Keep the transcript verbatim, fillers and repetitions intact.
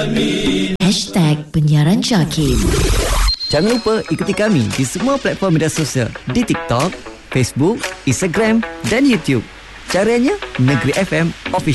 Hashtag Penyiaran Syakir. Jangan lupa ikuti kami di semua platform media sosial di TikTok, Facebook, Instagram dan YouTube. Caranya Negeri F M Official.